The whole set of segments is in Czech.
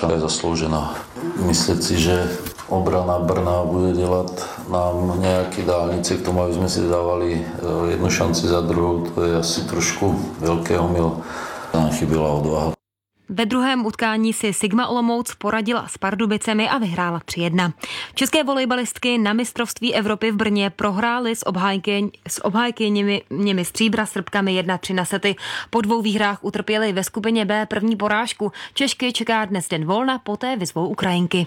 porážka je zasloužená. Myslet si, že obrana Brna bude dělat nám nějaké dálnice k tomu, aby jsme si dávali jednu šanci za druhou, to je asi trošku velký omyl. Tam chyběla odvaha. Ve druhém utkání si Sigma Olomouc poradila s Pardubicemi a vyhrála 3-1. České volejbalistky na mistrovství Evropy v Brně prohrály s obhájkyněmi stříbra Srbkami 1-3 na sety. Po 2 výhrách utrpěly ve skupině B první porážku. Češky čeká dnes den volna, poté vyzvou Ukrajinky.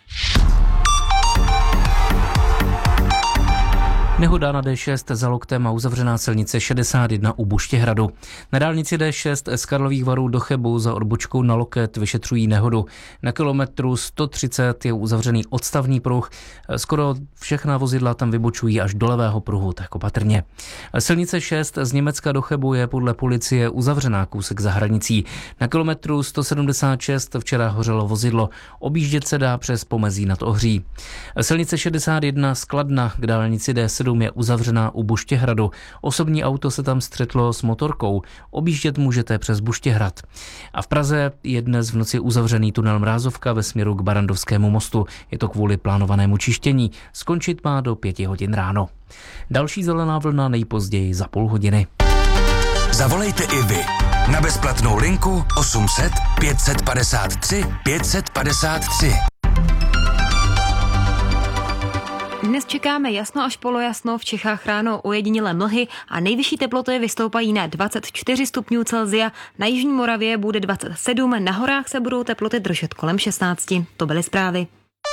Nehoda na D6 za Loktem a uzavřená silnice 61 u Buštěhradu. Na dálnici D6 z Karlových Varů do Chebu za odbočkou na Loket vyšetřují nehodu. Na kilometru 130 je uzavřený odstavný pruh. Skoro všechna vozidla tam vybočují až do levého pruhu, tak opatrně. Silnice 6 z Německa do Chebu je podle policie uzavřená kousek za hranicí. Na kilometru 176 včera hořelo vozidlo. Objíždět se dá přes Pomezí nad Ohří. Silnice 61 z Kladna k dálnici D7 je uzavřená u Buštěhradu. Osobní auto se tam střetlo s motorkou. Objíždět můžete přes Buštěhrad. A v Praze je dnes v noci uzavřený tunel Mrázovka ve směru k Barandovskému mostu. Je to kvůli plánovanému čištění. Skončit má do 5 hodin ráno. Další zelená vlna nejpozději za půl hodiny. Zavolejte i vy na bezplatnou linku 800 553 553. Dnes čekáme jasno až polojasno, v Čechách ráno ojedinělé mlhy a nejvyšší teploty vystoupají na 24 stupňů Celsia, na jižní Moravě bude 27, na horách se budou teploty držet kolem 16. To byly zprávy.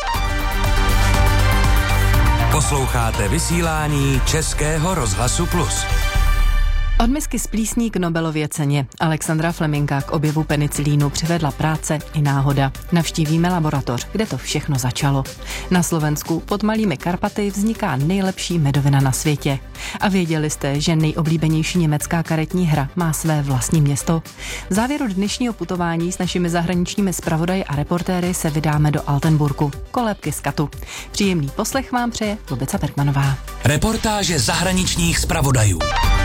Posloucháte vysílání Českého rozhlasu Plus. Od misky s plísní k Nobelově ceně Alexandra Fleminga k objevu penicilínu přivedla práce i náhoda. Navštívíme laboratoř, kde to všechno začalo. Na Slovensku pod Malými Karpaty vzniká nejlepší medovina na světě. A věděli jste, že nejoblíbenější německá karetní hra má své vlastní město? V závěru dnešního putování s našimi zahraničními zpravodaji a reportéry se vydáme do Altenburgu, kolébky z Katu. Příjemný poslech vám přeje Lubica Bergmanová. Reportáže zahraničních zpravodajů.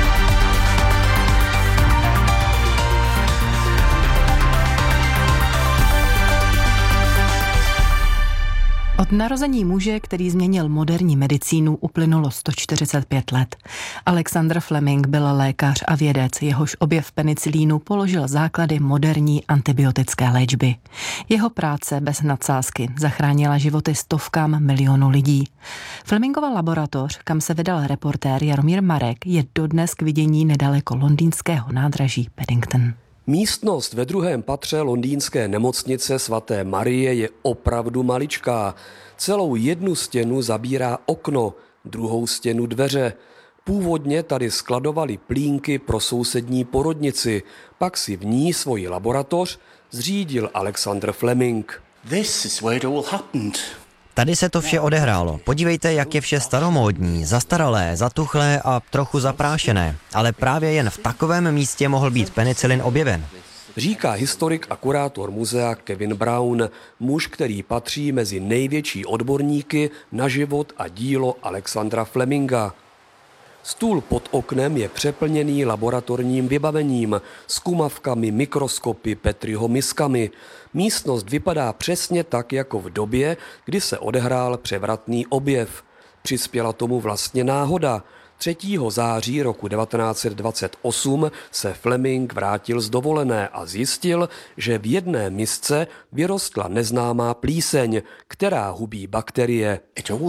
Od narození muže, který změnil moderní medicínu, uplynulo 145 let. Alexander Fleming byl lékař a vědec, jehož objev penicilínu položil základy moderní antibiotické léčby. Jeho práce bez nadsázky zachránila životy stovkám milionů lidí. Flemingova laboratoř, kam se vydal reportér Jaromír Marek, je dodnes k vidění nedaleko londýnského nádraží Paddington. Místnost ve druhém patře londýnské nemocnice svaté Marie je opravdu maličká. Celou jednu stěnu zabírá okno, druhou stěnu dveře. Původně tady skladovali plínky pro sousední porodnici, pak si v ní svoji laboratoř zřídil Alexander Fleming. This is where it all happened. Tady se to vše odehrálo. Podívejte, jak je vše staromódní, zastaralé, zatuchlé a trochu zaprášené. Ale právě jen v takovém místě mohl být penicilin objeven. Říká historik a kurátor muzea Kevin Brown, muž, který patří mezi největší odborníky na život a dílo Alexandra Fleminga. Stůl pod oknem je přeplněný laboratorním vybavením, zkumavkami, mikroskopy, Petryho miskami. Místnost vypadá přesně tak, jako v době, kdy se odehrál převratný objev. Přispěla tomu vlastně náhoda. 3. září roku 1928 se Fleming vrátil z dovolené a zjistil, že v jedné misce vyrostla neznámá plíseň, která hubí bakterie.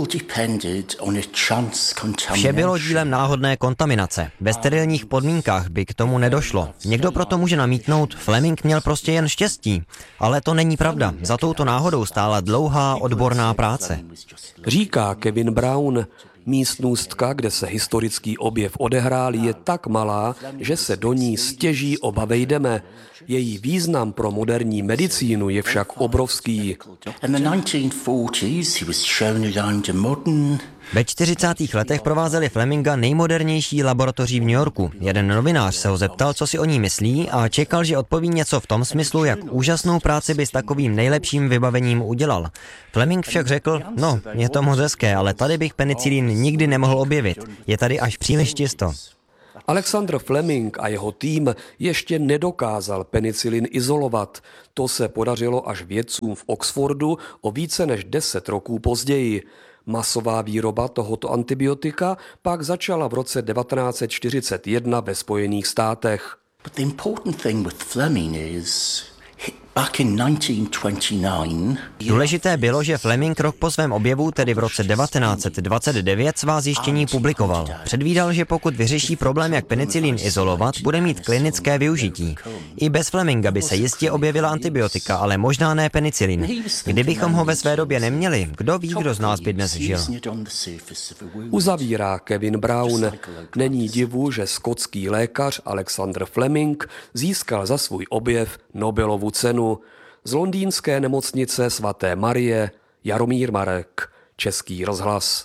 Vše bylo dílem náhodné kontaminace. Ve sterilních podmínkách by k tomu nedošlo. Někdo proto může namítnout, Fleming měl prostě jen štěstí. Ale to není pravda. Za touto náhodou stála dlouhá odborná práce. Říká Kevin Brown. Místnostka, kde se historický objev odehrál, je tak malá, že se do ní stěží oba vejdeme. Její význam pro moderní medicínu je však obrovský. Ve 40. letech provázeli Fleminga nejmodernější laboratoří v New Yorku. Jeden novinář se ho zeptal, co si o ní myslí, a čekal, že odpoví něco v tom smyslu, jak úžasnou práci by s takovým nejlepším vybavením udělal. Fleming však řekl, no, je to moc hezké, ale tady bych penicilín nikdy nemohl objevit. Je tady až příliš čisto. Alexander Fleming a jeho tým ještě nedokázal penicilin izolovat. To se podařilo až vědcům v Oxfordu o více než 10 roků později. Masová výroba tohoto antibiotika pak začala v roce 1941 ve Spojených státech. But the important thing with Fleming is back in 1929. Důležité bylo, že Fleming rok po svém objevu, tedy v roce 1929, svá zjištění publikoval. Předvídal, že pokud vyřeší problém, jak penicilin izolovat, bude mít klinické využití. I bez Fleminga by se jistě objevila antibiotika, ale možná ne penicilin. Kdybychom ho ve své době neměli, kdo ví, kdo z nás by dnes žil. Uzavírá Kevin Brown. Není divu, že skotský lékař Alexander Fleming získal za svůj objev Nobelovu cenu. Z londýnské nemocnice svaté Marie Jaromír Marek, Český rozhlas.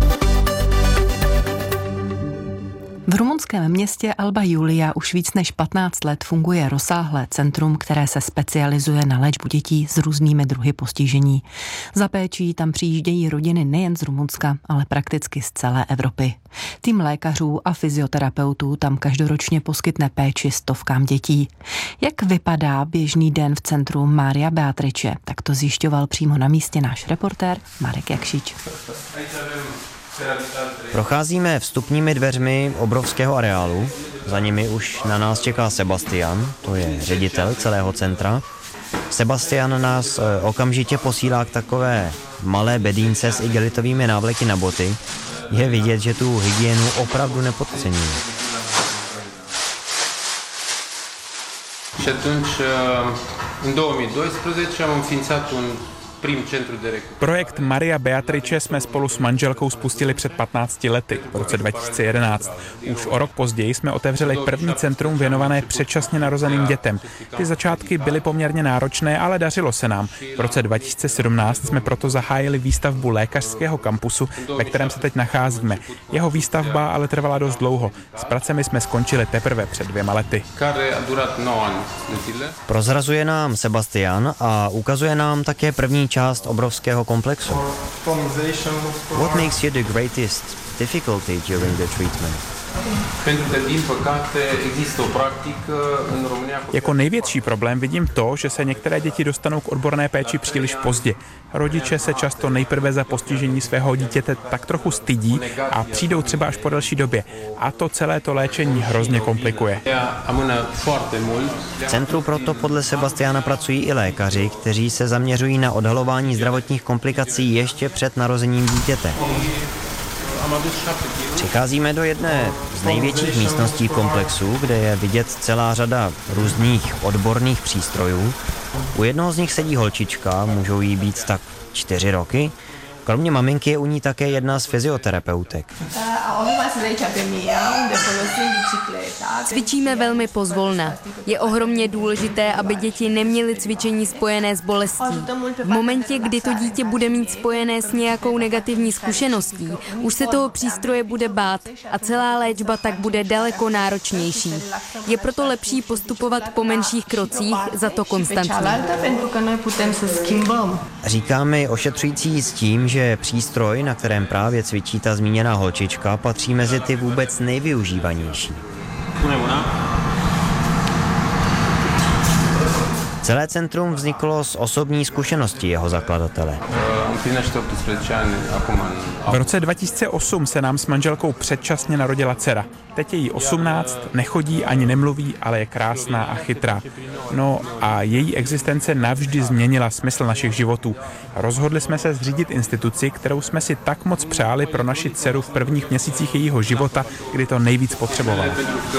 V rumunském městě Alba Iulia už víc než 15 let funguje rozsáhlé centrum, které se specializuje na léčbu dětí s různými druhy postižení. Za péčí tam přijíždějí rodiny nejen z Rumunska, ale prakticky z celé Evropy. Tým lékařů a fyzioterapeutů tam každoročně poskytne péči stovkám dětí. Jak vypadá běžný den v centru Maria Beatrice? Tak to zjišťoval přímo na místě náš reportér Marek Jakšič. Procházíme vstupními dveřmi obrovského areálu. Za nimi už na nás čeká Sebastian, to je ředitel celého centra. Sebastian nás okamžitě posílá k takové malé bedínce s igelitovými návleky na boty. Je vidět, že tu hygienu opravdu nepodceňuje. Și atunci, în 2012, am înființat un prim centru de recuperare. Projekt Maria Beatrice jsme spolu s manželkou spustili před 15 lety, v roce 2011. Už o rok později jsme otevřeli první centrum věnované předčasně narozeným dětem. Ty začátky byly poměrně náročné, ale dařilo se nám. V roce 2017 jsme proto zahájili výstavbu lékařského kampusu, ve kterém se teď nacházíme. Jeho výstavba ale trvala dost dlouho. S pracemi jsme skončili teprve před 2 lety. Prozrazuje nám Sebastian a ukazuje nám také první část obrovského komplexu. What makes you the greatest difficulty during the treatment? Jako největší problém vidím to, že se některé děti dostanou k odborné péči příliš pozdě. Rodiče se často nejprve za postižení svého dítěte tak trochu stydí a přijdou třeba až po delší době. A to celé to léčení hrozně komplikuje. V centru proto podle Sebastiana pracují i lékaři, kteří se zaměřují na odhalování zdravotních komplikací ještě před narozením dítěte. Přicházíme do jedné z největších místností komplexu, kde je vidět celá řada různých odborných přístrojů. U jednoho z nich sedí holčička, můžou jí být tak 4 roky. Kromě maminky je u ní také jedna z fyzioterapeutek. Cvičíme velmi pozvolna. Je ohromně důležité, aby děti neměly cvičení spojené s bolestí. V momentě, kdy to dítě bude mít spojené s nějakou negativní zkušeností, už se toho přístroje bude bát a celá léčba tak bude daleko náročnější. Je proto lepší postupovat po menších krocích, za to konstantně. Říká mi ošetřující s tím, že přístroj, na kterém právě cvičí ta zmíněná holčička, patří mezi ty vůbec nejvyužívanější. Celé centrum vzniklo z osobní zkušenosti jeho zakladatele. V roce 2008 se nám s manželkou předčasně narodila dcera. Teď je jí 18, nechodí ani nemluví, ale je krásná a chytrá. No a její existence navždy změnila smysl našich životů. Rozhodli jsme se zřídit instituci, kterou jsme si tak moc přáli pro naši dceru v prvních měsících jejího života, kdy to nejvíc potřebovala.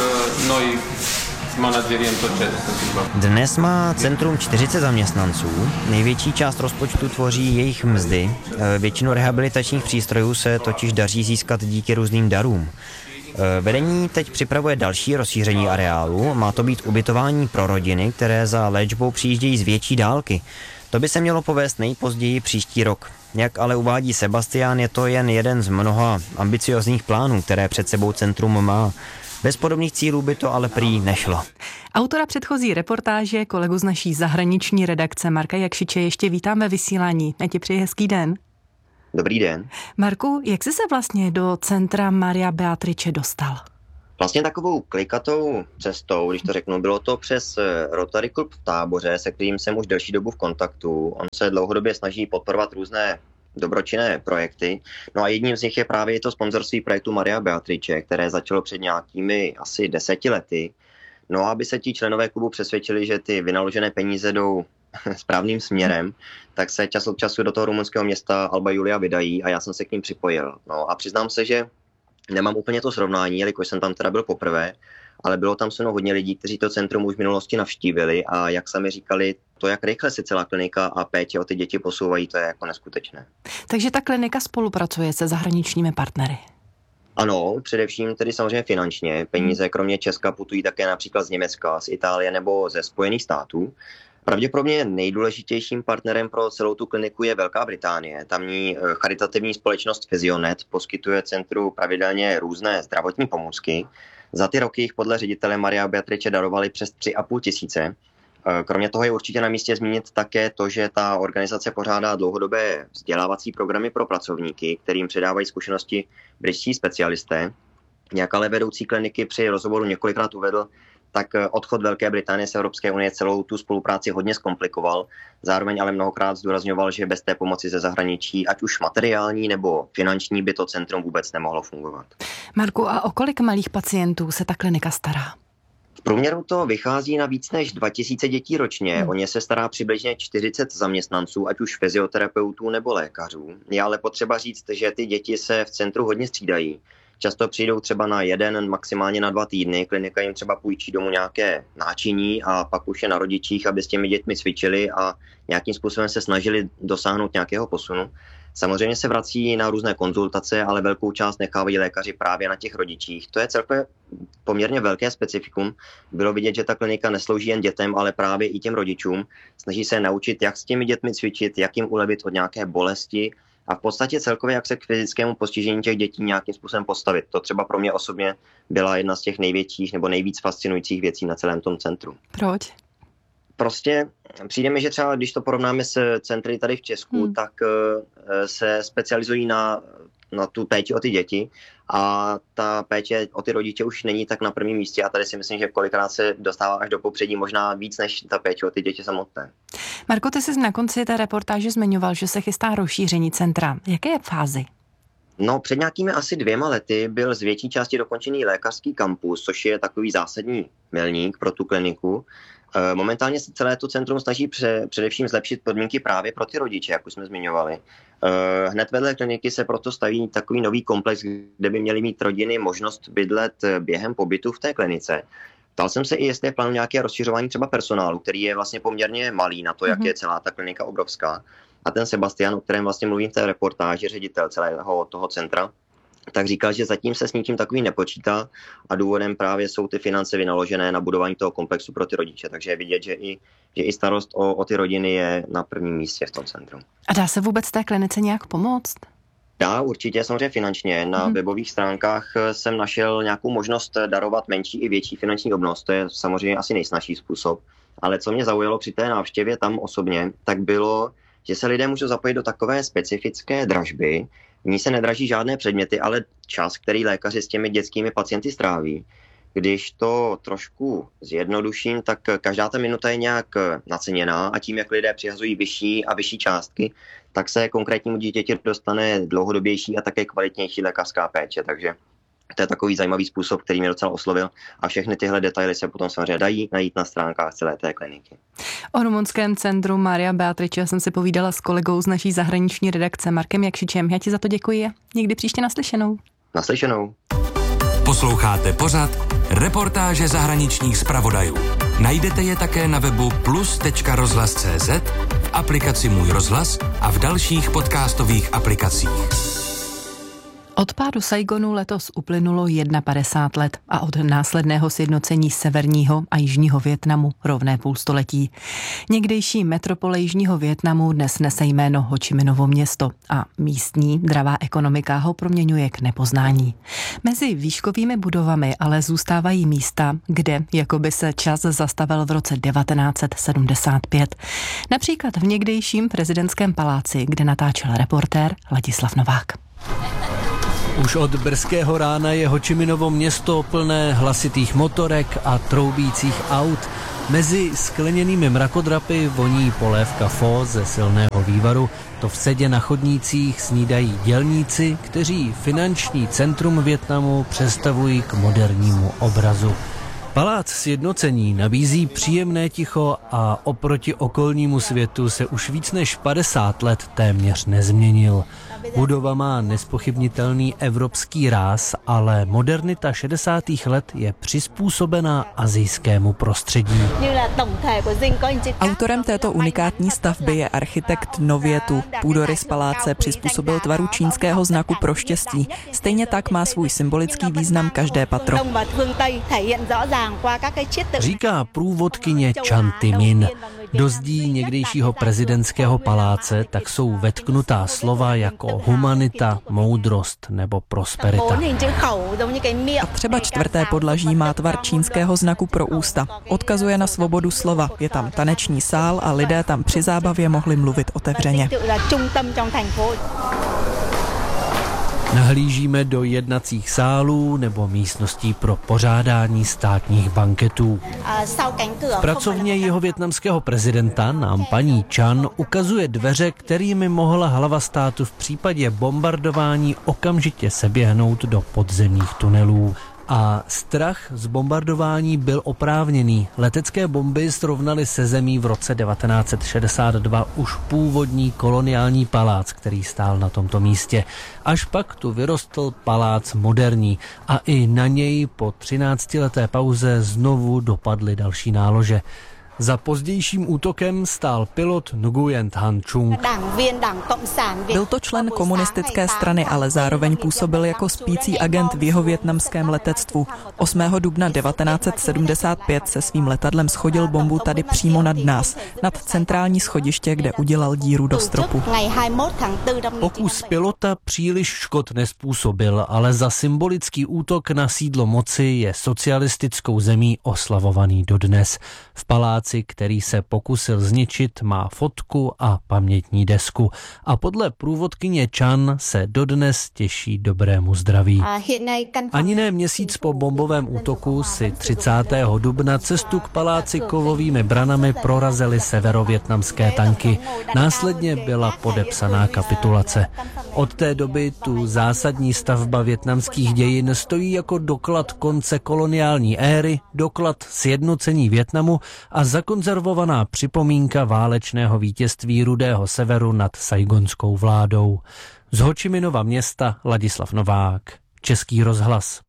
Dnes má centrum 40 zaměstnanců, největší část rozpočtu tvoří jejich mzdy. Většinu rehabilitačních přístrojů se totiž daří získat díky různým darům. Vedení teď připravuje další rozšíření areálu, má to být ubytování pro rodiny, které za léčbou přijíždějí z větší dálky. To by se mělo povést nejpozději příští rok. Jak ale uvádí Sebastian, je to jen jeden z mnoha ambiciozních plánů, které před sebou centrum má. Bez podobných cílů by to ale prý nešlo. Autora předchozí reportáže, kolegu z naší zahraniční redakce Marka Jakšiče, ještě vítám ve vysílání. Já ti přeji hezký den. Dobrý den. Marku, jak jsi se vlastně do centra Maria Beatrice dostal? Vlastně takovou klikatou cestou, když to řeknu, bylo to přes Rotary Club v Táboře, se kterým jsem už delší dobu v kontaktu. On se dlouhodobě snaží podporovat různé dobročinné projekty. No a jedním z nich je právě to sponzorství projektu Maria Beatrice, které začalo před nějakými asi 10 lety. No a aby se ti členové klubu přesvědčili, že ty vynaložené peníze jdou správným směrem, tak se čas od času do toho rumunského města Alba Iulia vydají a já jsem se k ním připojil. No a přiznám se, že nemám úplně to srovnání, jelikož jsem tam teda byl poprvé, ale bylo tam se mnou hodně lidí, kteří to centrum už v minulosti navštívili a jak sami říkali, to, jak rychle se celá klinika a péče o ty děti posouvají, to je jako neskutečné. Takže ta klinika spolupracuje se zahraničními partnery? Ano, především tedy samozřejmě finančně. Peníze kromě Česka putují také například z Německa, z Itálie nebo ze Spojených států. Pravděpodobně nejdůležitějším partnerem pro celou tu kliniku je Velká Británie. Tamní charitativní společnost Physionet poskytuje centru pravidelně různé zdravotní pomůcky. Za ty roky jich podle ředitele Maria Beatrice darovali přes 3,5 tisíce. Kromě toho je určitě na místě zmínit také to, že ta organizace pořádá dlouhodobé vzdělávací programy pro pracovníky, kterým předávají zkušenosti britští specialisté. Jak ale vedoucí kliniky při rozhovoru několikrát uvedl, tak odchod Velké Británie z Evropské unie celou tu spolupráci hodně zkomplikoval. Zároveň ale mnohokrát zdůrazňoval, že bez té pomoci ze zahraničí, ať už materiální nebo finanční, by to centrum vůbec nemohlo fungovat. Marku, a o kolik malých pacientů se ta klinika stará? V průměru to vychází na víc než 2000 dětí ročně. O ně se stará přibližně 40 zaměstnanců, ať už fyzioterapeutů nebo lékařů. Je ale potřeba říct, že ty děti se v centru hodně střídají. Často přijdou třeba na 1, maximálně na 2 týdny. Klinika jim třeba půjčí domů nějaké náčiní a pak už je na rodičích, aby s těmi dětmi cvičili a nějakým způsobem se snažili dosáhnout nějakého posunu. Samozřejmě se vrací na různé konzultace, ale velkou část nechávají lékaři právě na těch rodičích. To je celkově poměrně velké specifikum. Bylo vidět, že ta klinika neslouží jen dětem, ale právě i těm rodičům. Snaží se naučit, jak s těmi dětmi cvičit, jak jim ulevit od nějaké bolesti a v podstatě celkově, jak se k fyzickému postižení těch dětí nějakým způsobem postavit. To třeba pro mě osobně byla jedna z těch největších nebo nejvíc fascinujících věcí na celém tom centru. Proč? Prostě přijde mi, že třeba když to porovnáme s centry tady v Česku, tak se specializují na tu péči o ty děti a ta péče o ty rodiče už není tak na prvním místě a tady si myslím, že kolikrát se dostává až do popředí možná víc než ta péče o ty děti samotné. Marko, ty jsi na konci té reportáže zmiňoval, že se chystá rozšíření centra. Jaké je fázi? No, před nějakými asi 2 lety byl z větší části dokončený lékařský kampus, což je takový zásadní milník pro tu kliniku. Momentálně se celé to centrum snaží především zlepšit podmínky právě pro ty rodiče, jak už jsme zmiňovali. Hned vedle kliniky se proto staví takový nový komplex, kde by měly mít rodiny možnost bydlet během pobytu v té klinice. Ptal jsem se i, jestli je plán nějaké rozšiřování třeba personálu, který je vlastně poměrně malý na to, jak je celá ta klinika obrovská. A ten Sebastian, o kterém vlastně mluvím v té reportáži, ředitel celého toho centra, tak říkal, že zatím se s ničím takovým nepočítá a důvodem právě jsou ty finance vynaložené na budování toho komplexu pro ty rodiče. Takže je vidět, že i starost o ty rodiny je na prvním místě v tom centru. A dá se vůbec té klinice nějak pomoct? Dá, určitě, samozřejmě finančně. Na webových stránkách jsem našel nějakou možnost darovat menší i větší finanční obnos. To je samozřejmě asi nejsnažší způsob. Ale co mě zaujalo při té návštěvě tam osobně, tak bylo, že se lidé můžou zapojit do takové specifické dražby. V ní se nedraží žádné předměty, ale čas, který lékaři s těmi dětskými pacienty stráví. Když to trošku zjednoduším, tak každá ta minuta je nějak naceněná a tím, jak lidé přihazují vyšší a vyšší částky, tak se konkrétnímu dítěti dostane dlouhodobější a také kvalitnější lékařská péče. Takže to je takový zajímavý způsob, který mě docela oslovil a všechny tyhle detaily se potom samozřejmě dají najít na stránkách celé té kliniky. O rumunském centru Maria Beatrice jsem si povídala s kolegou z naší zahraniční redakce Markem Jakšičem. Já ti za to děkuji a někdy příště naslyšenou. Naslyšenou. Posloucháte pořad Reportáže zahraničních zpravodajů. Najdete je také na webu plus.rozhlas.cz, v aplikaci Můj rozhlas a v dalších podcastových aplikacích. Od pádu Saigonu letos uplynulo 51 let a od následného sjednocení severního a jižního Vietnamu rovné půlstoletí. Někdejší metropole jižního Vietnamu dnes nese jméno Ho Chi Minovo město a místní dravá ekonomika ho proměňuje k nepoznání. Mezi výškovými budovami ale zůstávají místa, kde jakoby se čas zastavil v roce 1975. Například v někdejším prezidentském paláci, kde natáčel reportér Ladislav Novák. Už od brzkého rána je Ho Chi Minovo město plné hlasitých motorek a troubících aut. Mezi skleněnými mrakodrapy voní polévka pho ze silného vývaru. To v sedě na chodnících snídají dělníci, kteří finanční centrum Vietnamu přestavují k modernímu obrazu. Palác Sjednocení nabízí příjemné ticho a oproti okolnímu světu se už víc než 50 let téměř nezměnil. Budova má nespochybnitelný evropský ráz, ale modernita 60. let je přizpůsobená asijskému prostředí. Autorem této unikátní stavby je architekt Novietu. Půdorys paláce přizpůsobil tvaru čínského znaku pro štěstí. Stejně tak má svůj symbolický význam každé patro. Říká průvodkyně Chan Ty-min. Do zdí někdejšího prezidentského paláce tak jsou vetknutá slova jako humanita, moudrost nebo prosperita. A třeba 4. podlaží má tvar čínského znaku pro ústa. Odkazuje na svobodu slova. Je tam taneční sál a lidé tam při zábavě mohli mluvit otevřeně. Nahlížíme do jednacích sálů nebo místností pro pořádání státních banketů. V pracovně jihovietnamského prezidenta nám paní Chan ukazuje dveře, kterými mohla hlava státu v případě bombardování okamžitě seběhnout do podzemních tunelů. A strach z bombardování byl oprávněný. Letecké bomby srovnaly se zemí v roce 1962 už původní koloniální palác, který stál na tomto místě. Až pak tu vyrostl palác moderní a i na něj po 13leté pauze znovu dopadly další nálože. Za pozdějším útokem stál pilot Nguyen Thanh Chung. Byl to člen komunistické strany, ale zároveň působil jako spící agent v jihovietnamském letectvu. 8. dubna 1975 se svým letadlem shodil bombu tady přímo nad nás, nad centrální schodiště, kde udělal díru do stropu. Pokus pilota příliš škod nespůsobil, ale za symbolický útok na sídlo moci je socialistickou zemí oslavovaný dodnes. V paláci, který se pokusil zničit, má fotku a pamětní desku. A podle průvodkyně Chan se dodnes těší dobrému zdraví. Ani ne měsíc po bombovém útoku si 30. dubna cestu k paláci kovovými branami prorazily severovietnamské tanky. Následně byla podepsaná kapitulace. Od té doby tu zásadní stavba vietnamských dějin stojí jako doklad konce koloniální éry, doklad sjednocení Vietnamu a zakonzervovaná připomínka válečného vítězství Rudého severu nad saigonskou vládou. Z Ho Chi Minova města Ladislav Novák, Český rozhlas.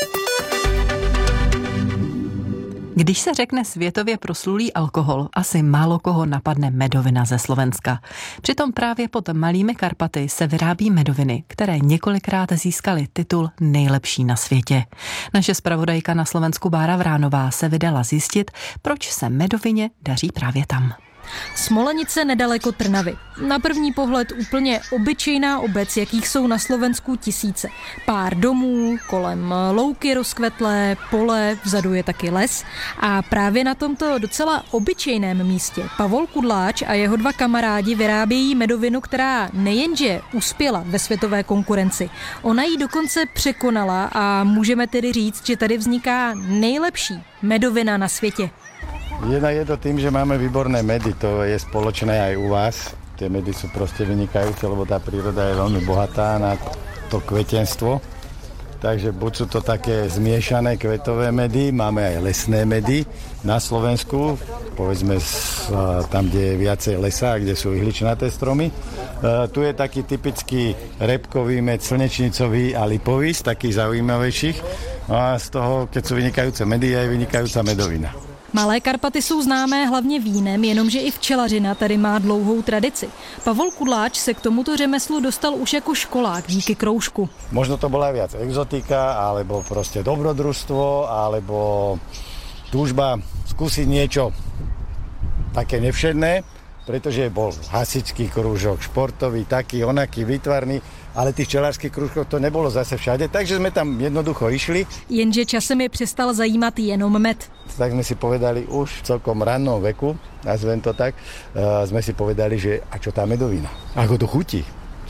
Když se řekne světově proslulý alkohol, asi málo koho napadne medovina ze Slovenska. Přitom právě pod Malými Karpaty se vyrábí medoviny, které několikrát získaly titul nejlepší na světě. Naše zpravodajka na Slovensku Bára Vránová se vydala zjistit, proč se medovině daří právě tam. Smolenice nedaleko Trnavy. Na první pohled úplně obyčejná obec, jakých jsou na Slovensku tisíce. Pár domů, kolem louky rozkvetlé, pole, vzadu je taky les. A právě na tomto docela obyčejném místě Pavol Kudláč a jeho 2 kamarádi vyrábějí medovinu, která nejenže uspěla ve světové konkurenci, ona ji dokonce překonala a můžeme tedy říct, že tady vzniká nejlepší medovina na světě. Jednak je to tým, že máme výborné medy, to je spoločné aj u vás. Tie medy sú proste vynikajúce, lebo tá príroda je veľmi bohatá na to kvetenstvo. Takže buď sú to také zmiešané kvetové medy, máme aj lesné medy na Slovensku, povedzme tam, kde je viacej lesa, kde sú ihličnaté stromy. Tu je taký typický repkový med, slnečnicový a lipový, z takých zaujímavejších. A z toho, keď sú vynikajúce medy, je vynikajúca medovina. Malé Karpaty jsou známé hlavně vínem, jenomže i včelařina tady má dlouhou tradici. Pavol Kudláč se k tomuto řemeslu dostal už jako školák díky kroužku. Možno to bola viac exotika, alebo proste dobrodružstvo, alebo túžba skúsiť niečo také nevšedné, pretože bol hasičský krúžok, športový, taký, onaký, výtvarný, ale tých včelářských krúžkov to nebolo zase všade, takže sme tam jednoducho išli. Jenže časem je přestal zajímat jenom med. Tak sme si povedali už v celkom rannom veku, nazvem to tak, sme si povedali, že a čo tá medovina? Ako to chutí?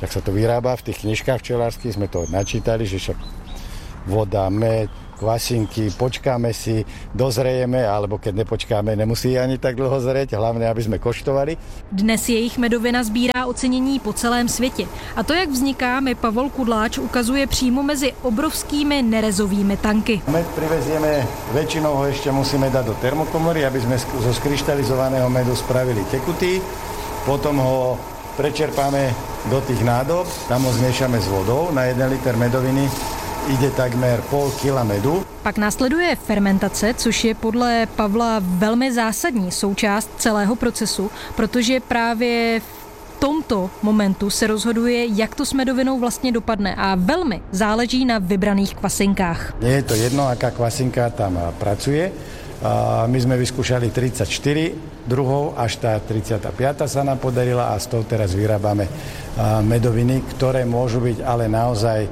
Však sa to vyrába v tých knižkách včelárskych, sme to načítali, že však voda, med, kvasinky, počkáme si, dozrejeme, alebo keď nepočkáme, nemusí ani tak dlho zrieť, hlavne, aby sme koštovali. Dnes jejich medovina sbírá ocenění po celém světě. A to, jak vzniká, mi Pavol Kudláč ukazuje přímo mezi obrovskými nerezovými tanky. Med privezieme, väčšinou ho ešte musíme dať do termokomory, aby sme zo skryštalizovaného medu spravili tekutý, potom ho prečerpáme do tých nádob, tam ho zmiešame s vodou, na 1 liter medoviny ide takmer pol kila medu. Pak následuje fermentace, což je podle Pavla velmi zásadní součást celého procesu, protože právě v tomto momentu se rozhoduje, jak to s medovinou vlastně dopadne a velmi záleží na vybraných kvasinkách. Nie je to jedno, aká kvasinka tam pracuje. My sme vyskúšali 34 druhov, až tá 35 sa nám podarila a z toho teraz vyrábame medoviny, ktoré môžu byť ale naozaj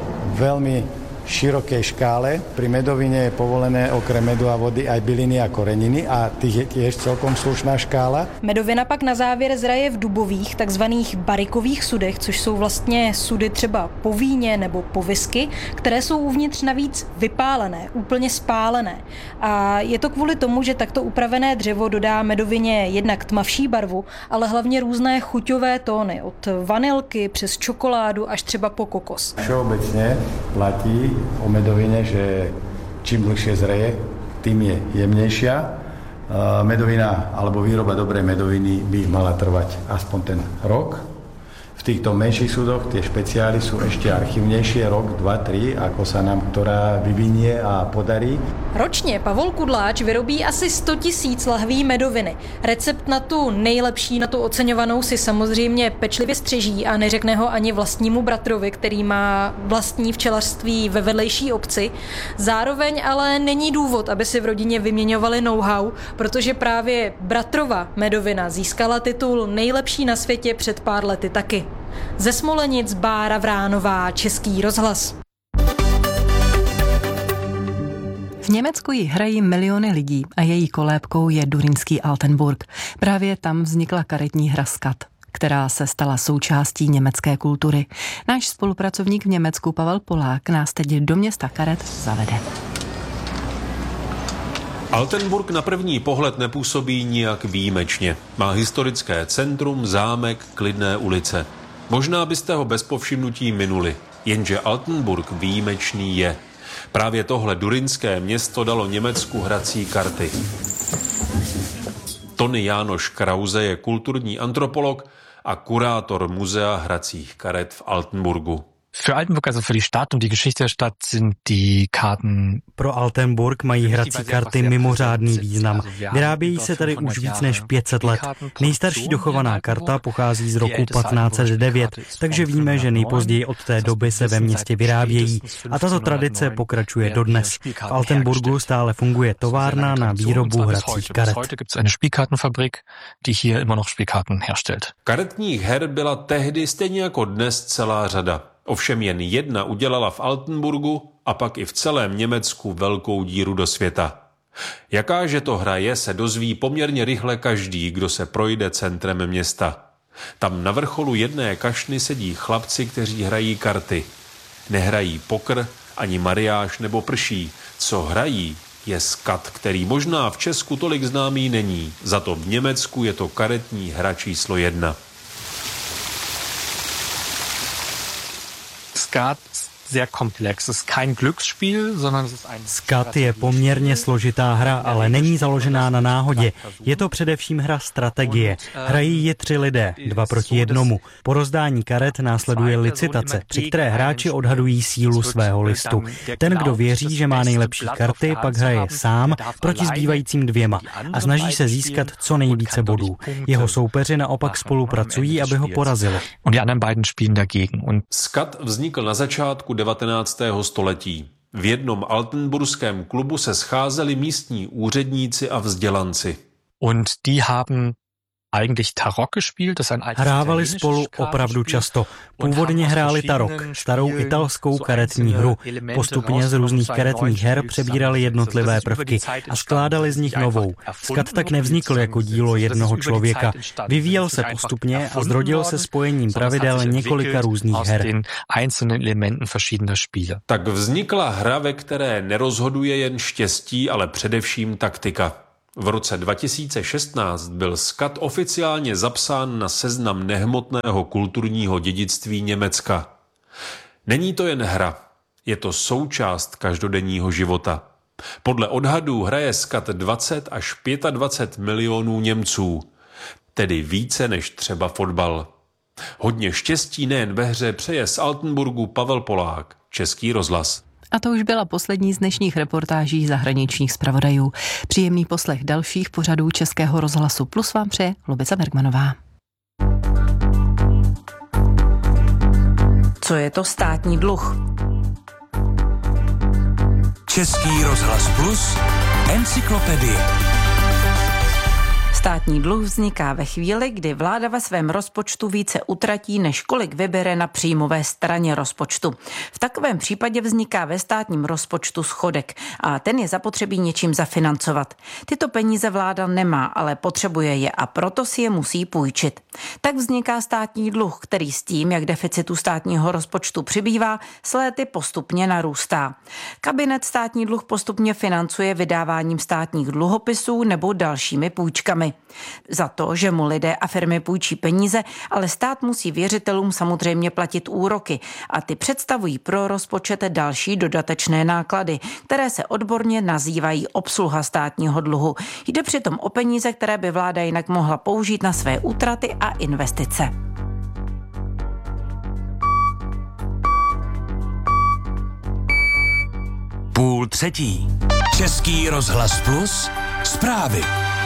veľmi širokej škále. Pri medovine je povolené okrem medu a vody aj byliny a koreniny a tých je tiež celkom slušná škála. Medovina pak na závěr zraje v dubových, takzvaných barikových sudech, což jsou vlastně sudy třeba po víně nebo po whisky, které jsou uvnitř navíc vypálené, úplně spálené. A je to kvůli tomu, že takto upravené dřevo dodá medovině jednak tmavší barvu, ale hlavně různé chuťové tóny, od vanilky přes čokoládu až třeba po kokos. Všeobecne platí o medovine, že čím dlhšie zreje, tým je jemnejšia. Medovina alebo výroba dobrej medoviny by mala trvať aspoň ten rok. V týchto menších súdoch tie špeciály sú ešte archívnejšie, rok, 2, 3, ako sa nám ktorá vyvinie a podarí. Ročně Pavol Kudláč vyrobí asi 100 000 lahví medoviny. Recept na tu nejlepší, na tu oceňovanou si samozřejmě pečlivě střeží a neřekne ho ani vlastnímu bratrovi, který má vlastní včelařství ve vedlejší obci. Zároveň ale není důvod, aby si v rodině vyměňovali know-how, protože právě bratrova medovina získala titul nejlepší na světě před pár lety taky. Ze Smolenic Bára Vránová, Český rozhlas. V Německu ji hrají miliony lidí a její kolébkou je durínský Altenburg. Právě tam vznikla karetní hra skat, která se stala součástí německé kultury. Náš spolupracovník v Německu Pavel Polák nás teď do města karet zavede. Altenburg na první pohled nepůsobí nijak výjimečně. Má historické centrum, zámek, klidné ulice. Možná byste ho bez povšimnutí minuli, jenže Altenburg výjimečný je. Právě tohle durynské město dalo Německu hrací karty. Tony Jánoš Krause je kulturní antropolog a kurátor muzea hracích karet v Altenburgu. Für Altenburg, also für die Stadt und die Geschichte der Stadt, sind die Karten. Pro Altenburg mají hrací karty mimořádný význam. Vyrábějí se tady už víc než 500 let. Nejstarší dochovaná karta pochází z roku 1509, takže víme, že nejpozději od té doby se ve městě vyrábějí. A tato tradice pokračuje dodnes. V Altenburgu stále funguje továrna na výrobu hracích karet. Karetních her byla tehdy stejně jako dnes celá řada. Ovšem jen jedna udělala v Altenburgu a pak i v celém Německu velkou díru do světa. Jakáže to hra je, se dozví poměrně rychle každý, kdo se projde centrem města. Tam na vrcholu jedné kašny sedí chlapci, kteří hrají karty. Nehrají pokr, ani mariáš nebo prší. Co hrají, je skat, který možná v Česku tolik známý není. Za to v Německu je to karetní hra číslo 1. Skat sehr komplex. Es ist kein Glücksspiel, sondern es ist ein Skat je poměrně složitá hra, ale není založená na náhodě. Je to především hra strategie. Hrají ji 3 lidé, 2 proti 1. Po rozdání karet následuje licitace, při které hráči odhadují sílu svého listu. Ten, kdo věří, že má nejlepší karty, pak hraje sám proti zbývajícím 2 a snaží se získat co nejvíce bodů. Jeho soupeři naopak spolupracují, aby ho porazili. Skat vznikl na začátku 19. století. V jednom altenburském klubu se scházeli místní úředníci a vzdělanci. Und die haben Hrávali spolu opravdu často. Původně hráli tarok, starou italskou karetní hru. Postupně z různých karetních her přebírali jednotlivé prvky a skládali z nich novou. Skat tak nevznikl jako dílo jednoho člověka. Vyvíjel se postupně a zrodil se spojením pravidel několika různých her. Tak vznikla hra, ve které nerozhoduje jen štěstí, ale především taktika. V roce 2016 byl skat oficiálně zapsán na seznam nehmotného kulturního dědictví Německa. Není to jen hra, je to součást každodenního života. Podle odhadů hraje skat 20 až 25 milionů Němců, tedy více než třeba fotbal. Hodně štěstí nejen ve hře přeje z Altenburgu Pavel Polák, Český rozhlas. A to už byla poslední z dnešních reportáží zahraničních zpravodajů. Příjemný poslech dalších pořadů Českého rozhlasu Plus vám přeje Lubica Bergmanová. Co je to státní dluh? Český rozhlas Plus, encyklopedie. Státní dluh vzniká ve chvíli, kdy vláda ve svém rozpočtu více utratí, než kolik vybere na příjmové straně rozpočtu. V takovém případě vzniká ve státním rozpočtu schodek a ten je zapotřebí něčím zafinancovat. Tyto peníze vláda nemá, ale potřebuje je a proto si je musí půjčit. Tak vzniká státní dluh, který s tím, jak deficitu státního rozpočtu přibývá, s léty postupně narůstá. Kabinet státní dluh postupně financuje vydáváním státních dluhopisů nebo dalšími půjčkami. Za to, že mu lidé a firmy půjčí peníze, ale stát musí věřitelům samozřejmě platit úroky a ty představují pro rozpočet další dodatečné náklady, které se odborně nazývají obsluha státního dluhu. Jde přitom o peníze, které by vláda jinak mohla použít na své útraty a investice. Půl třetí. Český rozhlas Plus, zprávy.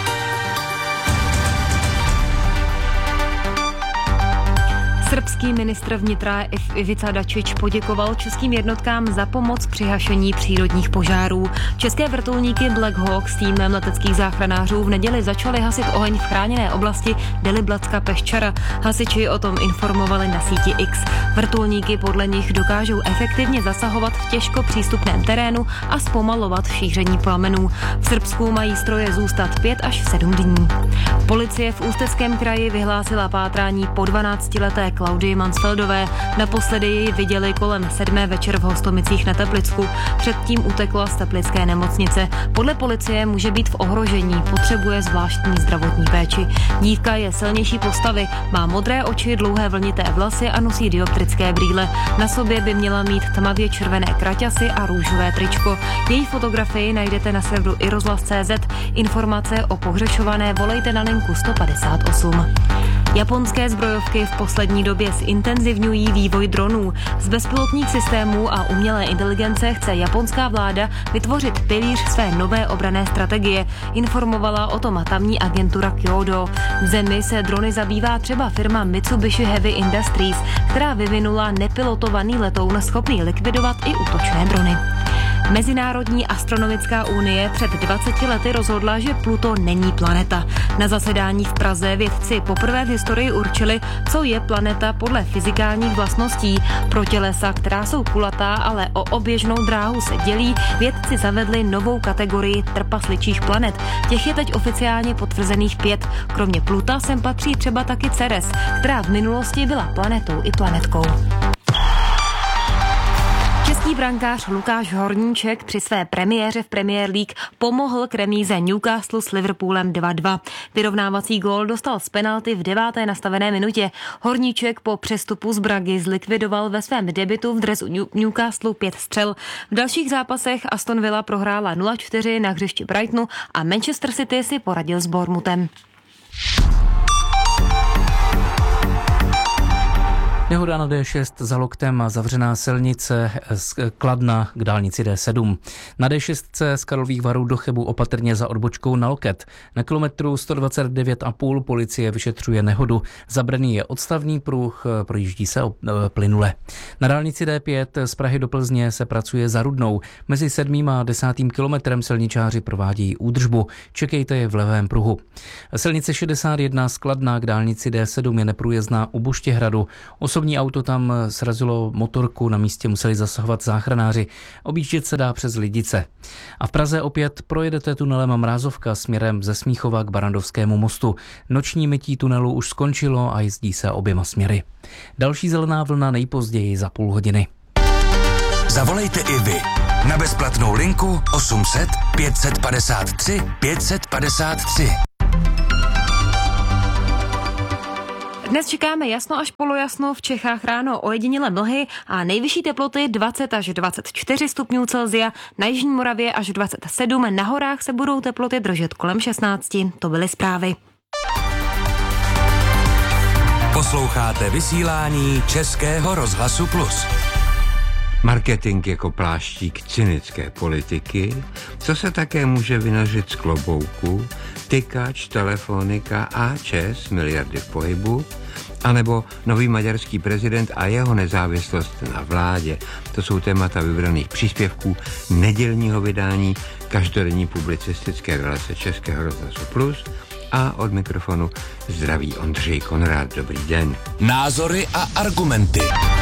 Srbský ministr vnitra Ivica Dačić poděkoval českým jednotkám za pomoc při hašení přírodních požárů. České vrtulníky Black Hawk s týmem leteckých záchranářů v neděli začaly hasit oheň v chráněné oblasti Deliblatska Peščara. Hasiči o tom informovali na síti X. Vrtulníky podle nich dokážou efektivně zasahovat v těžko přístupném terénu a zpomalovat šíření plamenů. V Srbsku mají stroje zůstat 5 až 7 dní. Policie v Ústeckém kraji vyhlásila pátrání po 12leté Klaudii Mansfeldové. Naposledy ji viděli kolem 7. večer v Hostomicích na Teplicku. Předtím utekla z teplické nemocnice. Podle policie může být v ohrožení, potřebuje zvláštní zdravotní péči. Dívka je silnější postavy, má modré oči, dlouhé vlnité vlasy a nosí dioptrické brýle. Na sobě by měla mít tmavě červené kraťasy a růžové tričko. Její fotografii najdete na serveru iRozhlas.cz. Informace o pohřešované volejte na linku 158. Japonské zbrojovky v poslední době zintenzivňují vývoj dronů. Z bezpilotních systémů a umělé inteligence chce japonská vláda vytvořit pilíř své nové obranné strategie. Informovala o tom tamní agentura Kyodo. V zemi se drony zabývá třeba firma Mitsubishi Heavy Industries, která vyvinula nepilotovaný letoun schopný likvidovat i útočné drony. Mezinárodní astronomická unie před 20 lety rozhodla, že Pluto není planeta. Na zasedání v Praze vědci poprvé v historii určili, co je planeta podle fyzikálních vlastností. Pro tělesa, která jsou kulatá, ale o oběžnou dráhu se dělí, vědci zavedli novou kategorii trpasličích planet. Těch je teď oficiálně potvrzených 5. Kromě Pluta sem patří třeba taky Ceres, která v minulosti byla planetou i planetkou. Český brankář Lukáš Horníček při své premiéře v Premier League pomohl k remíze Newcastle s Liverpoolem 2-2. Vyrovnávací gól dostal z penalty v 9. nastavené minutě. Horníček po přestupu z Bragy zlikvidoval ve svém debutu v dresu Newcastle 5 střel. V dalších zápasech Aston Villa prohrála 0-4 na hřišti Brightonu a Manchester City si poradil s Bournemouthem. Nehoda na D6 za Loktem a zavřená silnice z Kladna k dálnici D7. Na D6 z Karlových Varů do Chebu opatrně za odbočkou na Loket. Na kilometru 129,5 policie vyšetřuje nehodu. Zabraný je odstavný pruh, projíždí se plynule. Na dálnici D5 z Prahy do Plzně se pracuje za Rudnou. Mezi 7. a 10. kilometrem silničáři provádějí údržbu. Čekejte je v levém pruhu. Silnice 61 z Kladna k dálnici D7 je neprůjezdná u Buštěhradu. Osobní auto tam srazilo motorku, na místě museli zasahovat záchranáři. Objíždět se dá přes Lidice. A v Praze opět projedete tunelem Mrázovka směrem ze Smíchova k Barrandovskému mostu. Noční mytí tunelu už skončilo a jezdí se oběma směry. Další zelená vlna nejpozději za půl hodiny. Zavolejte i vy na bezplatnou linku 800 553 553. Dnes čekáme jasno až polojasno, v Čechách ráno ojedinělé mlhy a nejvyšší teploty 20 až 24 stupňů Celsia, na Jižní Moravě až 27, na horách se budou teploty držet kolem 16. To byly zprávy. Posloucháte vysílání Českého rozhlasu Plus. Marketing jako pláštík cynické politiky, co se také může vynořit z klobouku, tykač, telefonika a ČES, miliardy v pohybu, anebo nový maďarský prezident a jeho nezávislost na vládě. To jsou témata vybraných příspěvků nedělního vydání každodenní publicistické relace Českého rozhlasu Plus a od mikrofonu zdraví Ondřej Konrád. Dobrý den. Názory a argumenty.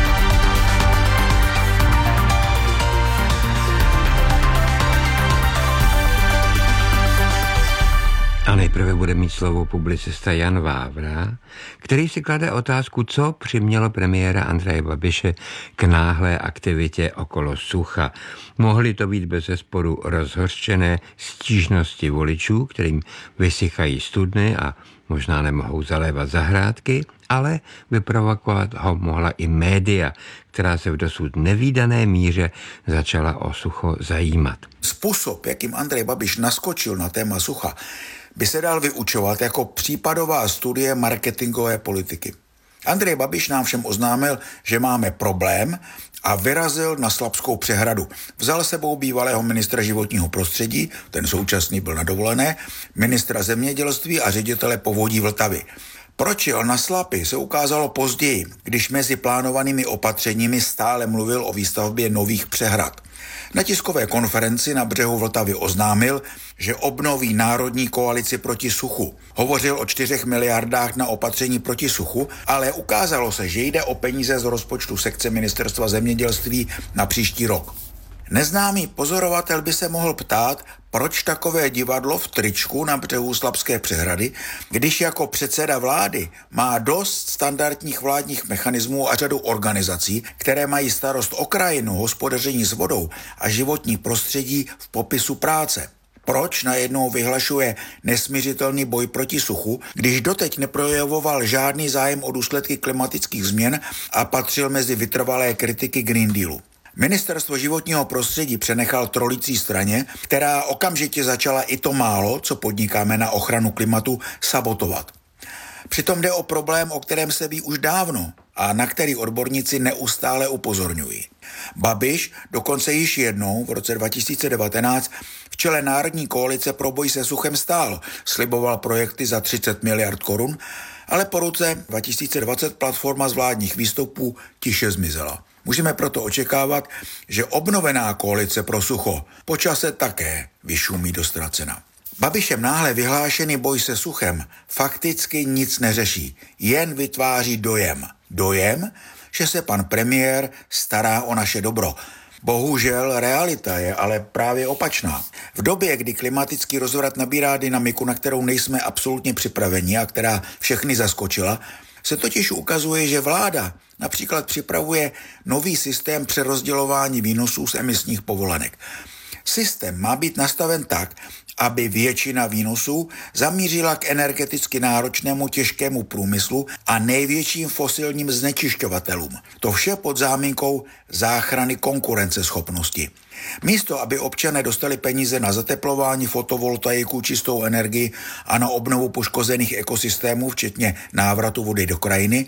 A nejprve bude mít slovo publicista Jan Vávra, který si klade otázku, co přimělo premiéra Andreje Babiše k náhlé aktivitě okolo sucha. Mohly to být bezesporu rozhořčené stížnosti voličů, kterým vysychají studny a možná nemohou zalévat zahrádky, ale vyprovokovat ho mohla i média, která se v dosud nevídané míře začala o sucho zajímat. Způsob, jakým Andrej Babiš naskočil na téma sucha, by se dal vyučovat jako případová studie marketingové politiky. Andrej Babiš nám všem oznámil, že máme problém a vyrazil na Slabskou přehradu. Vzal sebou bývalého ministra životního prostředí, ten současný byl na dovolené, ministra zemědělství a ředitele povodí Vltavy. Proč jel na Slapy, se ukázalo později, když mezi plánovanými opatřeními stále mluvil o výstavbě nových přehrad. Na tiskové konferenci na břehu Vltavy oznámil, že obnoví národní koalici proti suchu. Hovořil o 4 miliardách na opatření proti suchu, ale ukázalo se, že jde o peníze z rozpočtu sekce Ministerstva zemědělství na příští rok. Neznámý pozorovatel by se mohl ptát, proč takové divadlo v tričku na břehu Slabské přehrady, když jako předseda vlády má dost standardních vládních mechanismů a řadu organizací, které mají starost o krajinu, hospodaření s vodou a životní prostředí v popisu práce. Proč najednou vyhlašuje nesmiřitelný boj proti suchu, když doteď neprojevoval žádný zájem o důsledky klimatických změn a patřil mezi vytrvalé kritiky Green Dealu? Ministerstvo životního prostředí přenechal trolicí straně, která okamžitě začala i to málo, co podnikáme na ochranu klimatu, sabotovat. Přitom jde o problém, o kterém se ví už dávno a na který odborníci neustále upozorňují. Babiš dokonce již jednou v roce 2019 v čele Národní koalice pro boj se suchem stál, sliboval projekty za 30 miliard korun, ale po roce 2020 platforma z vládních výstupů tiše zmizela. Můžeme proto očekávat, že obnovená koalice pro sucho po čase také vyšumí do ztracena. Babišem náhle vyhlášený boj se suchem fakticky nic neřeší, jen vytváří dojem. Dojem, že se pan premiér stará o naše dobro. Bohužel realita je ale právě opačná. V době, kdy klimatický rozvrat nabírá dynamiku, na kterou nejsme absolutně připraveni a která všechny zaskočila, se totiž ukazuje, že vláda například připravuje nový systém přerozdělování výnosů z emisních povolenek. Systém má být nastaven tak, aby většina výnosů zamířila k energeticky náročnému těžkému průmyslu a největším fosilním znečišťovatelům. To vše pod záminkou záchrany konkurenceschopnosti. Místo, aby občané dostali peníze na zateplování, fotovoltaiku, čistou energii a na obnovu poškozených ekosystémů, včetně návratu vody do krajiny,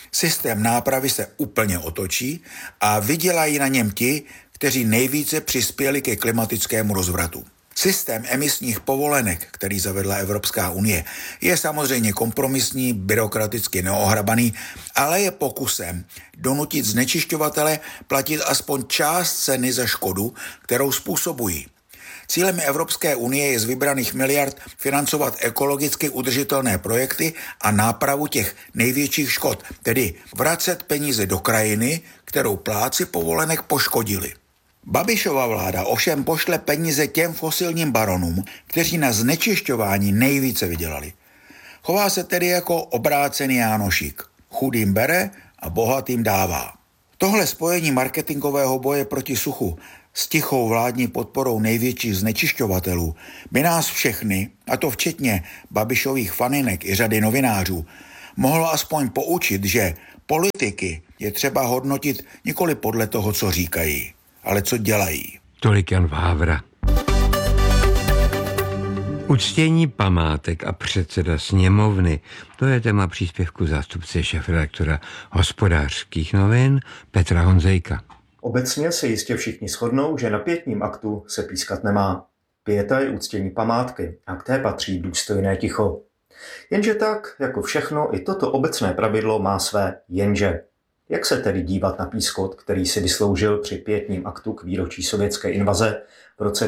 Systém nápravy se úplně otočí a vydělají na něm ti, kteří nejvíce přispěli ke klimatickému rozvratu. Systém emisních povolenek, který zavedla Evropská unie, je samozřejmě kompromisní, byrokraticky neohrabaný, ale je pokusem donutit znečišťovatele platit aspoň část ceny za škodu, kterou způsobují. Cílem Evropské unie je z vybraných miliard financovat ekologicky udržitelné projekty a nápravu těch největších škod, tedy vracet peníze do krajiny, kterou plátci povolenek poškodili. Babišova vláda ovšem pošle peníze těm fosilním baronům, kteří na znečišťování nejvíce vydělali. Chová se tedy jako obrácený Jánošík. Chudým bere a bohatým dává. Tohle spojení marketingového boje proti suchu s tichou vládní podporou největších znečišťovatelů by nás všechny, a to včetně Babišových faninek i řady novinářů, mohlo aspoň poučit, že politiky je třeba hodnotit nikoli podle toho, co říkají, ale co dělají. Tolik Jan Vávra. Uctění památek a předseda sněmovny, to je téma příspěvku zástupce šéfredaktora Hospodářských novin Petra Honzejka. Obecně se jistě všichni shodnou, že na pietním aktu se pískat nemá. Pieta je uctění památky a k té patří důstojné ticho. Jenže tak, jako všechno, i toto obecné pravidlo má své jenže. Jak se tedy dívat na pískot, který si vysloužil při pietním aktu k výročí sovětské invaze v roce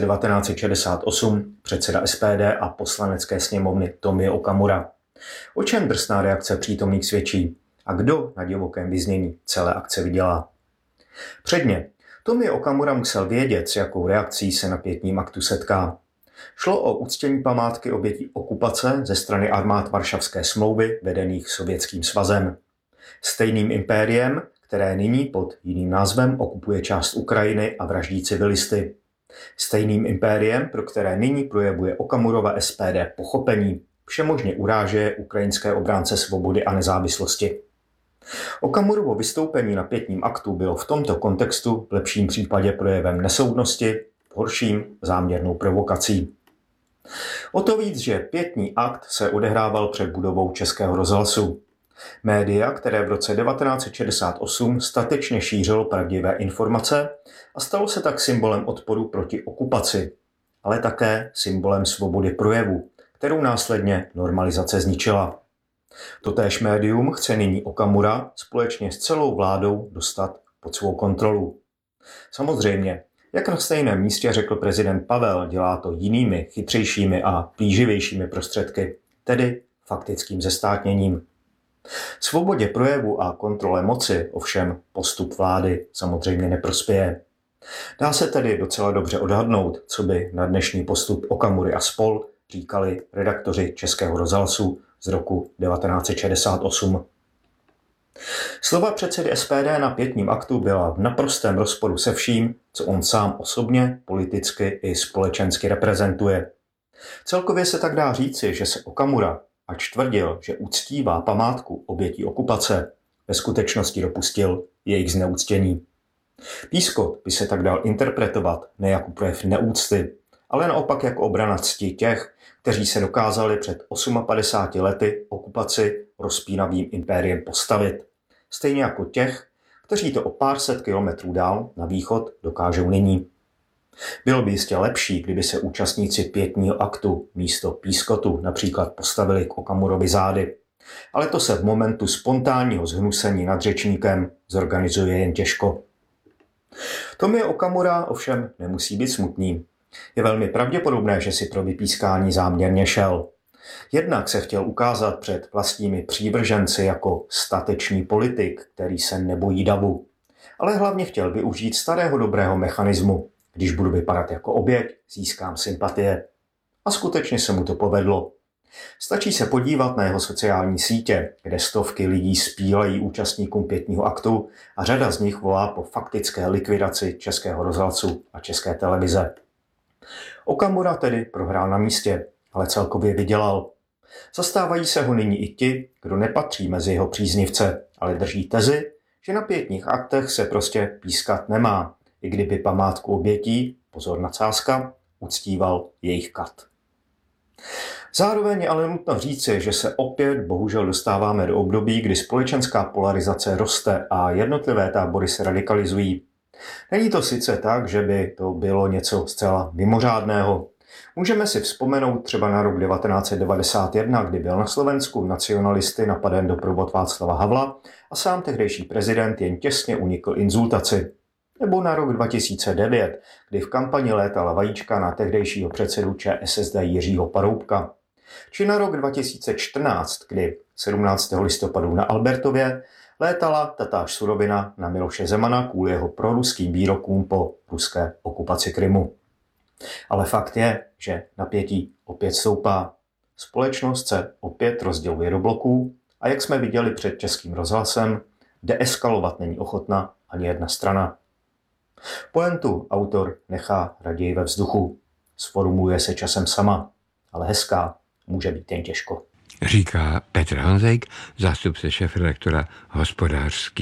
1968 předseda SPD a poslanecké sněmovny Tomio Okamura? O čem drsná reakce přítomných svědčí? A kdo na divokém vyznění celé akce vydělá? Předně, Tomio Okamura musel vědět, s jakou reakcí se na pietním aktu setká. Šlo o uctění památky obětí okupace ze strany armád Varšavské smlouvy vedených Sovětským svazem. Stejným impériem, které nyní pod jiným názvem okupuje část Ukrajiny a vraždí civilisty. Stejným impériem, pro které nyní projevuje Okamurova SPD pochopení, všemožně uráže ukrajinské obránce svobody a nezávislosti. Okamurovo vystoupení na pietním aktu bylo v tomto kontextu v lepším případě projevem nesoudnosti, v horším záměrnou provokací. O to víc, že pietní akt se odehrával před budovou Českého rozhlasu. Média, které v roce 1968 statečně šířilo pravdivé informace a stalo se tak symbolem odporu proti okupaci, ale také symbolem svobody projevu, kterou následně normalizace zničila. Totéž médium chce nyní Okamura společně s celou vládou dostat pod svou kontrolu. Samozřejmě, jak na stejném místě řekl prezident Pavel, dělá to jinými, chytřejšími a plíživějšími prostředky, tedy faktickým zestátněním. Svobodě projevu a kontrole moci ovšem postup vlády samozřejmě neprospěje. Dá se tedy docela dobře odhadnout, co by na dnešní postup Okamury a spol říkali redaktoři Českého rozhlasu z roku 1968. Slova předsedy SPD na pietním aktu byla v naprostém rozporu se vším, co on sám osobně, politicky i společensky reprezentuje. Celkově se tak dá říci, že se Okamura, ač tvrdil, že uctívá památku obětí okupace, ve skutečnosti dopustil jejich zneuctění. Pískot by se tak dal interpretovat ne jako projev neúcty, ale naopak jako obrana cti těch, kteří se dokázali před 58 lety okupaci rozpínavým impériem postavit. Stejně jako těch, kteří to o pár set kilometrů dál na východ dokážou nyní. Bylo by jistě lepší, kdyby se účastníci pietního aktu místo pískotu například postavili k Okamurovi zády. Ale to se v momentu spontánního zhnusení nad řečníkem zorganizuje jen těžko. Tomio Okamura ovšem nemusí být smutný. Je velmi pravděpodobné, že si pro vypískání záměrně šel. Jednak se chtěl ukázat před vlastními přívrženci jako statečný politik, který se nebojí davu. Ale hlavně chtěl využít starého dobrého mechanismu. Když budu vypadat jako oběť, získám sympatie. A skutečně se mu to povedlo. Stačí se podívat na jeho sociální sítě, kde stovky lidí spílejí účastníkům pietního aktu a řada z nich volá po faktické likvidaci Českého rozhlasu a České televize. Okamura tedy prohrál na místě, ale celkově vydělal. Zastávají se ho nyní i ti, kdo nepatří mezi jeho příznivce, ale drží tezi, že na pietních aktech se prostě pískat nemá, i kdyby památku obětí, pozor nadsázka, uctíval jejich kat. Zároveň je ale nutno říci, že se opět bohužel dostáváme do období, kdy společenská polarizace roste a jednotlivé tábory se radikalizují. Není to sice tak, že by to bylo něco zcela mimořádného. Můžeme si vzpomenout třeba na rok 1991, kdy byl na Slovensku nacionalisty napaden doprovod Václava Havla a sám tehdejší prezident jen těsně unikl inzultaci. Nebo na rok 2009, kdy v kampani létala vajíčka na tehdejšího předsedu ČSSD Jiřího Paroubka. Či na rok 2014, kdy 17. listopadu na Albertově létala tatáž surovina na Miloše Zemana kvůli jeho proruským výrokům po ruské okupaci Krymu. Ale fakt je, že napětí opět stoupá. Společnost se opět rozděluje do bloků a jak jsme viděli před Českým rozhlasem, deeskalovat není ochotna ani jedna strana. Pointu autor nechá raději ve vzduchu. Sformuluje se časem sama, ale hezká může být jen těžko. Říká Petr Honzejk, zástupce šéfredaktora Hospodářský.